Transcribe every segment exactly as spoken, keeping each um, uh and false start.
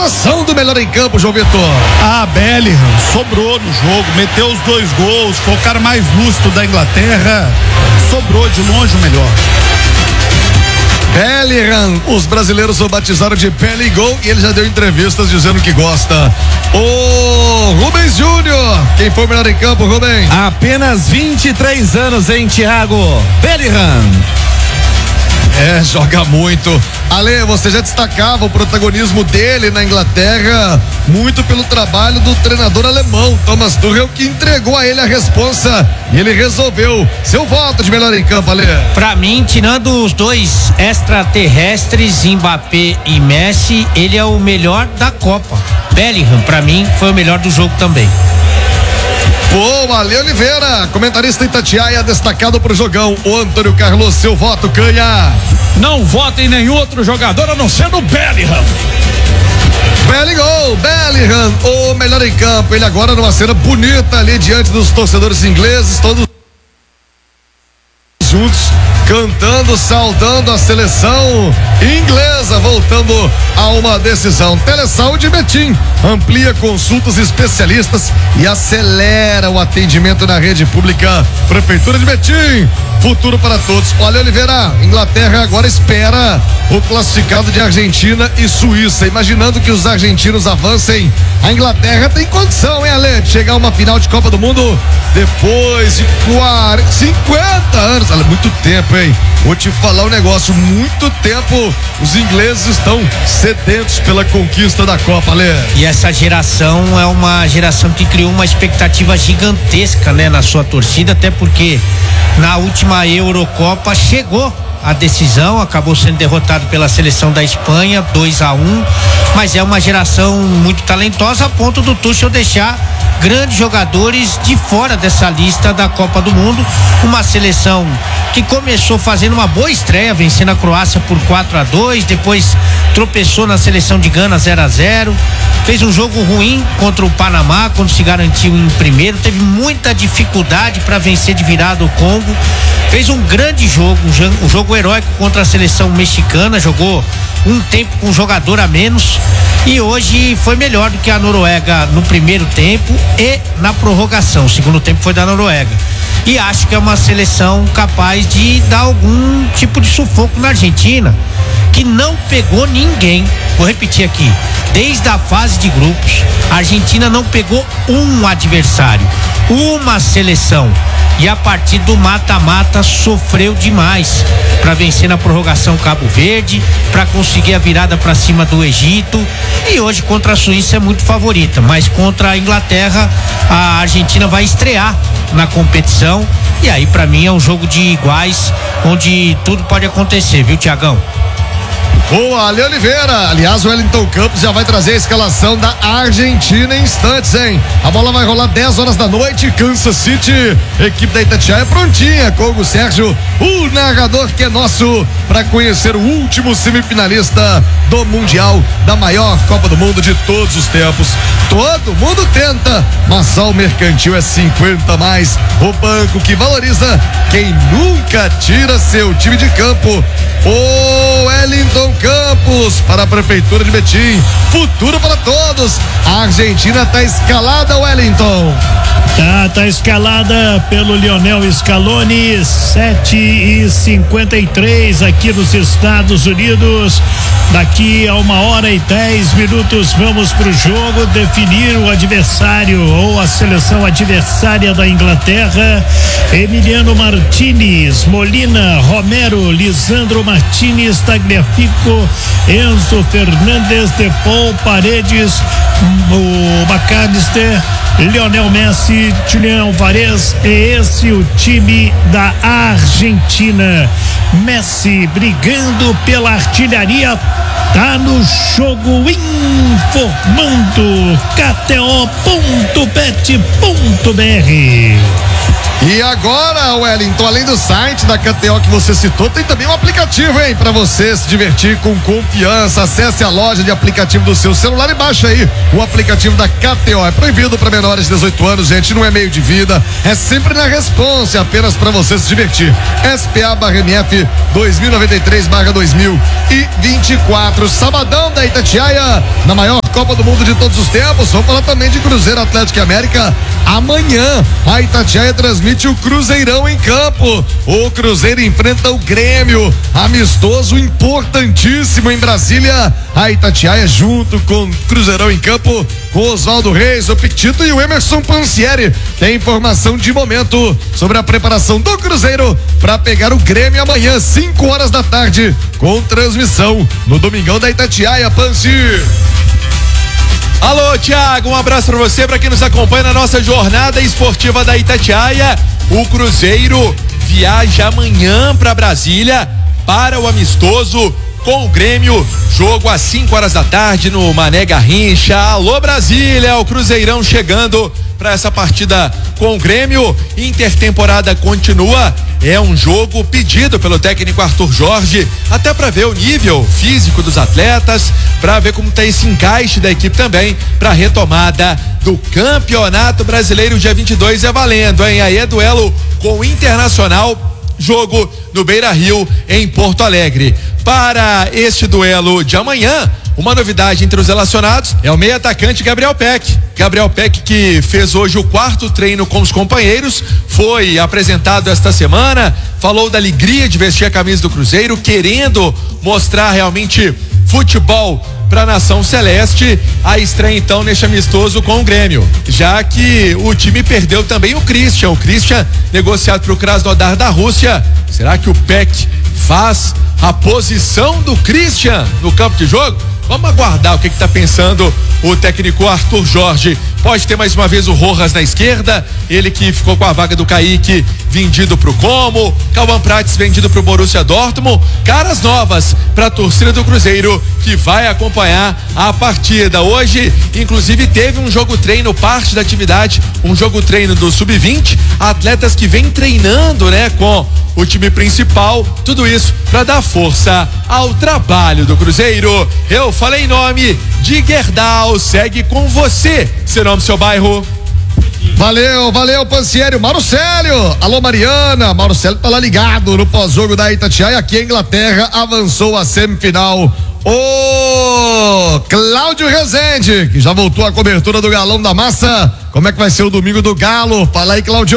votação do melhor em campo, João Vitor. Ah, Bellingham sobrou no jogo, meteu os dois gols, foi o cara mais lúcido da Inglaterra, sobrou de longe o melhor. Bellingham, os brasileiros o batizaram de Bellingham e ele já deu entrevistas dizendo que gosta. O Rubens Júnior, quem foi o melhor em campo, Rubens? Apenas vinte e três anos, hein, Thiago? Bellingham. É, joga muito. Ale, você já destacava o protagonismo dele na Inglaterra, muito pelo trabalho do treinador alemão, Thomas Tuchel, que entregou a ele a responsa e ele resolveu. Seu voto de melhor em campo, Ale? Pra mim, tirando os dois extraterrestres, Mbappé e Messi, ele é o melhor da Copa. Bellingham, pra mim, foi o melhor do jogo também. Boa, Ale Oliveira, comentarista Itatiaia, destacado pro jogão. O Antônio Carlos, seu voto, Canha. Não vota em nenhum outro jogador a não ser no Bellingham. Bellingham, Bellingham, o melhor em campo. Ele agora numa cena bonita ali diante dos torcedores ingleses, todos juntos, cantando, saudando a seleção inglesa, voltando a uma decisão. Telesaúde Betim amplia consultas especialistas e acelera o atendimento na rede pública. Prefeitura de Betim, futuro para todos. Olha, Oliveira, Inglaterra agora espera o classificado de Argentina e Suíça, imaginando que os argentinos avancem. A Inglaterra tem condição, hein, Ale, de chegar a uma final de Copa do Mundo depois de quarenta, cinquenta anos. Olha, muito tempo, hein? Vou te falar um negócio, muito tempo os ingleses estão sedentos pela conquista da Copa, Ale. E essa geração é uma geração que criou uma expectativa gigantesca, né, na sua torcida, até porque na última Eurocopa chegou a decisão, acabou sendo derrotado pela seleção da Espanha, dois a um, mas é uma geração muito talentosa a ponto do Tuchel deixar grandes jogadores de fora dessa lista da Copa do Mundo. Uma seleção que começou fazendo uma boa estreia, vencendo a Croácia por quatro a dois, depois tropeçou na seleção de Gana zero a zero, fez um jogo ruim contra o Panamá, quando se garantiu em primeiro, teve muita dificuldade para vencer de virada o Congo, fez um grande jogo, um jogo heróico contra a seleção mexicana, jogou um tempo com um jogador a menos e hoje foi melhor do que a Noruega no primeiro tempo e na prorrogação. O segundo tempo foi da Noruega. E acho que é uma seleção capaz de dar algum tipo de sufoco na Argentina, que não pegou ninguém. Vou repetir aqui, desde a fase de grupos, a Argentina não pegou um adversário, uma seleção, e a partir do mata-mata sofreu demais para vencer na prorrogação Cabo Verde, para conseguir a virada para cima do Egito, e hoje contra a Suíça é muito favorita, mas contra a Inglaterra a Argentina vai estrear na competição, e aí para mim é um jogo de iguais, onde tudo pode acontecer, viu, Tiagão? Boa, Ale Oliveira. Aliás, o Wellington Campos já vai trazer a escalação da Argentina em instantes, hein? A bola vai rolar dez horas da noite, Kansas City. Equipe da Itatiaia prontinha com o Hugo Sérgio, o narrador que é nosso, para conhecer o último semifinalista do Mundial, da maior Copa do Mundo de todos os tempos. Todo mundo tenta, mas só o Mercantil é cinquenta a mais. O banco que valoriza quem nunca tira seu time de campo. O Wellington Campos para a Prefeitura de Betim. Futuro para todos. A Argentina está escalada, Wellington. Tá, tá escalada pelo Lionel Scaloni, sete e cinquenta e três aqui nos Estados Unidos. Daqui a uma hora e dez minutos vamos pro jogo definir o adversário ou a seleção adversária da Inglaterra. Emiliano Martinez, Molina, Romero, Lisandro Martinez, Tagliafico, Enzo Fernandes, De Paul, Paredes, o McAllister, Lionel Messi, Julián Álvarez. É esse o time da Argentina. Messi brigando pela artilharia, tá no jogo, informando K T O ponto bet ponto B R. E agora, Wellington, além do site da K T O que você citou, tem também um aplicativo, hein? Pra você se divertir com confiança. Acesse a loja de aplicativo do seu celular e baixa aí o aplicativo da K T O. É proibido para menores de dezoito anos, gente, não é meio de vida. É sempre na responsa, é apenas pra você se divertir. S P A barra M F dois mil e noventa e três barra dois mil e vinte e quatro. Sabadão da Itatiaia, na maior Copa do Mundo de todos os tempos. Vamos falar também de Cruzeiro, Atlético e América. Amanhã, a Itatiaia transmite o Cruzeirão em campo. O Cruzeiro enfrenta o Grêmio. Amistoso importantíssimo em Brasília. A Itatiaia junto com o Cruzeirão em campo, com Oswaldo Reis, o Pictito e o Emerson Pansieri. Tem informação de momento sobre a preparação do Cruzeiro para pegar o Grêmio amanhã, cinco horas da tarde, com transmissão no Domingão da Itatiaia. Pansi. Alô, Thiago, um abraço para você, para quem nos acompanha na nossa jornada esportiva da Itatiaia. O Cruzeiro viaja amanhã para Brasília para o amistoso com o Grêmio, jogo às cinco horas da tarde no Mané Garrincha. Alô, Brasília, o Cruzeirão chegando para essa partida com o Grêmio. Intertemporada continua, é um jogo pedido pelo técnico Arthur Jorge, até para ver o nível físico dos atletas, para ver como tá esse encaixe da equipe também para a retomada do Campeonato Brasileiro. Dia vinte e dois é valendo, hein? Aí é duelo com o Internacional, jogo no Beira-Rio, em Porto Alegre. Para este duelo de amanhã, uma novidade entre os relacionados é o meio atacante Gabriel Peck. Gabriel Peck, que fez hoje o quarto treino com os companheiros, foi apresentado esta semana, falou da alegria de vestir a camisa do Cruzeiro, querendo mostrar realmente futebol para a nação celeste. A estreia então neste amistoso com o Grêmio, já que o time perdeu também o Christian, o Christian negociado para o Krasnodar da Rússia. Será que o Peck faz a posição do Christian no campo de jogo? Vamos aguardar o que está pensando o técnico Arthur Jorge. Pode ter mais uma vez o Rojas na esquerda, ele que ficou com a vaga do Kaique vendido pro Como, Cauã Prates vendido pro Borussia Dortmund. Caras novas para a torcida do Cruzeiro que vai acompanhar a partida. Hoje, inclusive, teve um jogo treino, parte da atividade, um jogo treino do sub vinte, atletas que vêm treinando, né, com o time principal, tudo isso para dar força ao trabalho do Cruzeiro. Eu falei em nome de Gerdau, segue com você, seu nome, seu bairro. Valeu, valeu, Pansieri. Marcelo, alô, Mariana. Marcelo tá lá ligado no pós-jogo da Itatiaia. Aqui a Inglaterra avançou a semifinal. O Cláudio Rezende, que já voltou à cobertura do Galão da Massa. Como é que vai ser o domingo do Galo? Fala aí, Cláudio.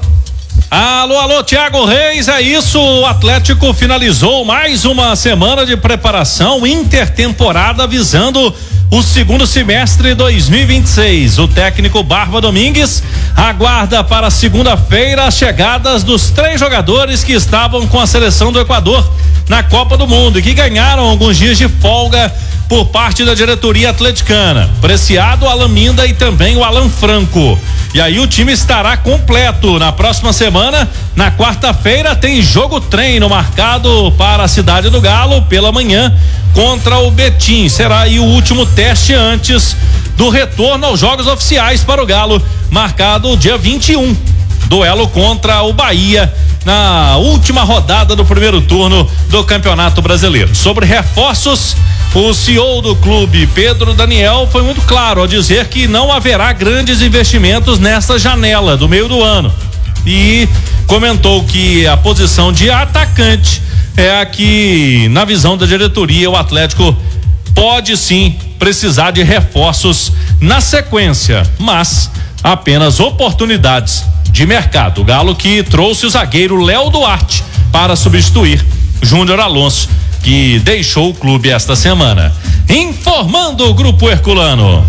Alô, alô, Thiago Reis, é isso, o Atlético finalizou mais uma semana de preparação intertemporada visando o segundo semestre dois mil e vinte e seis. O técnico Barba Domingues aguarda para segunda-feira as chegadas dos três jogadores que estavam com a seleção do Equador na Copa do Mundo e que ganharam alguns dias de folga por parte da diretoria atleticana. Preciado, Alan Minda e também o Alan Franco. E aí o time estará completo na próxima semana. Na quarta-feira tem jogo treino marcado para a Cidade do Galo pela manhã contra o Betim. Será aí o último teste antes do retorno aos jogos oficiais para o Galo, marcado dia vinte e um. Duelo contra o Bahia na última rodada do primeiro turno do Campeonato Brasileiro. Sobre reforços, o C E O do clube, Pedro Daniel, foi muito claro ao dizer que não haverá grandes investimentos nesta janela do meio do ano e comentou que a posição de atacante é a que, na visão da diretoria, o Atlético pode sim precisar de reforços na sequência, mas apenas oportunidades de mercado. O Galo que trouxe o zagueiro Léo Duarte para substituir Júnior Alonso, que deixou o clube esta semana. Informando o Grupo Herculano.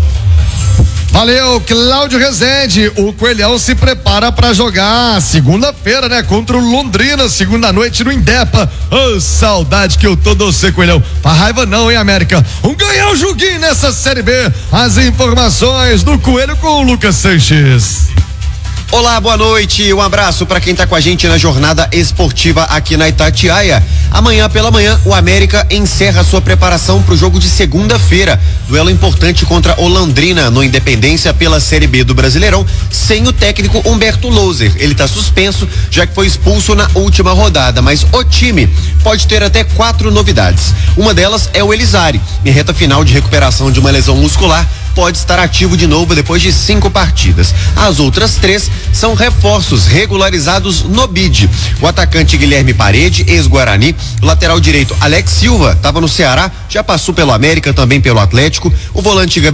Valeu, Cláudio Rezende. O Coelhão se prepara para jogar segunda-feira, né? Contra o Londrina, segunda noite no Indepa. Oh, saudade que eu tô do você, Coelhão. Pra raiva não, hein, América? Vamos ganhar o joguinho nessa Série B. As informações do Coelho com o Lucas Sanches. Olá, boa noite, um abraço para quem tá com a gente na jornada esportiva aqui na Itatiaia. Amanhã pela manhã, o América encerra sua preparação para o jogo de segunda-feira, duelo importante contra o Londrina no Independência pela Série B do Brasileirão, sem o técnico Humberto Louser. Ele tá suspenso, já que foi expulso na última rodada, mas o time pode ter até quatro novidades. Uma delas é o Elizari, em reta final de recuperação de uma lesão muscular, pode estar ativo de novo depois de cinco partidas. As outras três são reforços regularizados no B I D. O atacante Guilherme Parede, ex-Guarani, o lateral direito Alex Silva, estava no Ceará, já passou pelo América, também pelo Atlético, o volante